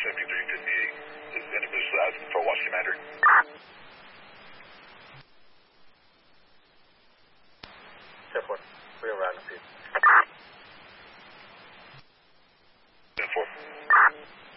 7350 is any Moose for Washington Commander. Step 1, real round, please.